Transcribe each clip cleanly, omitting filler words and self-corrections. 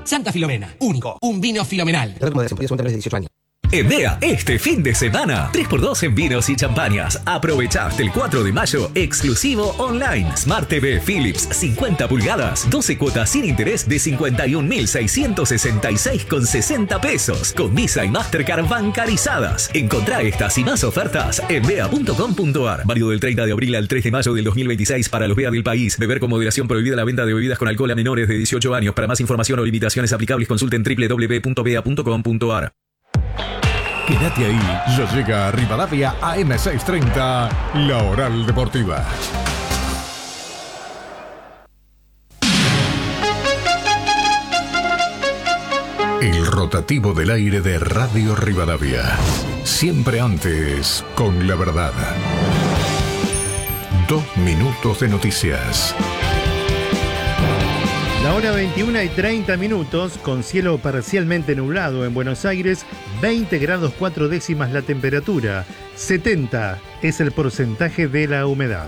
Santa Filomena, único, un vino filomenal. De 18 años. En DEA, este fin de semana, 3x2 en vinos y champañas. Aprovecha hasta el 4 de mayo, exclusivo online. Smart TV Philips 50 pulgadas, 12 cuotas sin interés de 51.666,60 pesos, con Visa y Mastercard bancarizadas. Encontrá estas y más ofertas en DEA.com.ar. Válido del 30 de abril al 3 de mayo del 2026 para los DEA del país. Beber con moderación, prohibida la venta de bebidas con alcohol a menores de 18 años. Para más información o limitaciones aplicables, consulten www.bea.com.ar. Quédate ahí, ya llega a Rivadavia AM630, La Oral Deportiva. El rotativo del aire de Radio Rivadavia. Siempre antes, con la verdad. 2 minutos de noticias. La hora 21:30, con cielo parcialmente nublado en Buenos Aires, 20 grados 4 décimas la temperatura, 70 es el porcentaje de la humedad.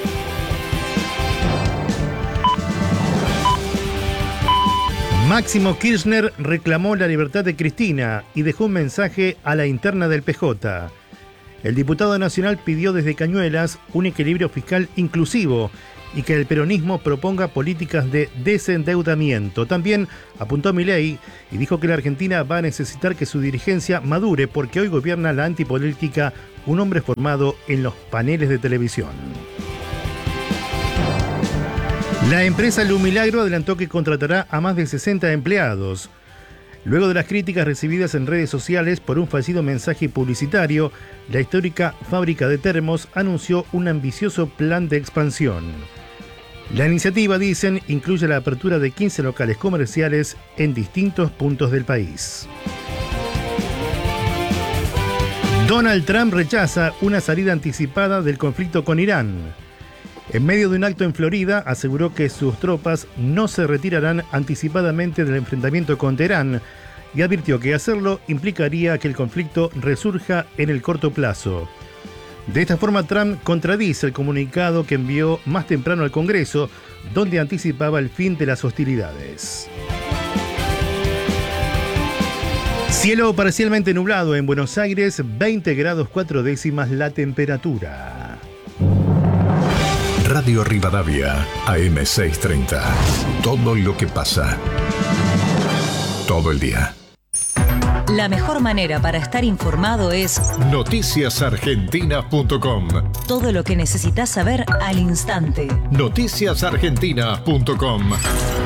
Máximo Kirchner reclamó la libertad de Cristina y dejó un mensaje a la interna del PJ. El diputado nacional pidió desde Cañuelas un equilibrio fiscal inclusivo y que el peronismo proponga políticas de desendeudamiento. También apuntó a Milei y dijo que la Argentina va a necesitar que su dirigencia madure porque hoy gobierna la antipolítica, un hombre formado en los paneles de televisión. La empresa Lumilagro adelantó que contratará a más de 60 empleados. Luego de las críticas recibidas en redes sociales por un fallido mensaje publicitario, la histórica fábrica de termos anunció un ambicioso plan de expansión. La iniciativa, dicen, incluye la apertura de 15 locales comerciales en distintos puntos del país. Donald Trump rechaza una salida anticipada del conflicto con Irán. En medio de un acto en Florida, aseguró que sus tropas no se retirarán anticipadamente del enfrentamiento con Teherán y advirtió que hacerlo implicaría que el conflicto resurja en el corto plazo. De esta forma, Trump contradice el comunicado que envió más temprano al Congreso, donde anticipaba el fin de las hostilidades. Cielo parcialmente nublado en Buenos Aires, 20 grados 4 décimas la temperatura. Radio Rivadavia, AM630. Todo lo que pasa. Todo el día. La mejor manera para estar informado es noticiasargentinas.com. Todo lo que necesitas saber al instante. Noticiasargentinas.com.